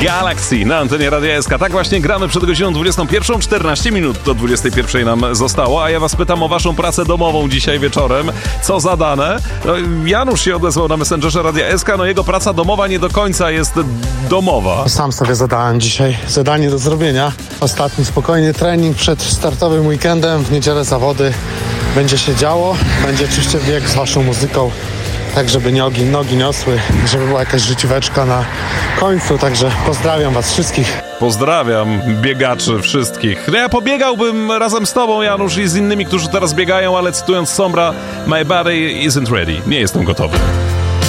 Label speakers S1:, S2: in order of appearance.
S1: Galaxy na antenie Radia SK. Tak właśnie gramy przed godziną 21. 14 minut do 21 nam zostało, a ja was pytam o waszą pracę domową dzisiaj wieczorem. Co zadane? No, Janusz się odezwał na Messengerze Radia SK. No jego praca domowa nie do końca jest domowa.
S2: Sam sobie zadałem dzisiaj zadanie do zrobienia. Ostatni spokojny trening przed startowym weekendem. W niedzielę zawody. Będzie się działo. Będzie oczywiście bieg z waszą muzyką. Tak, żeby nogi niosły, żeby była jakaś życióweczka na końcu, także pozdrawiam was wszystkich.
S1: Pozdrawiam biegaczy wszystkich. No ja pobiegałbym razem z tobą, Janusz, i z innymi, którzy teraz biegają, ale cytując Sombra, my body isn't ready. Nie jestem gotowy.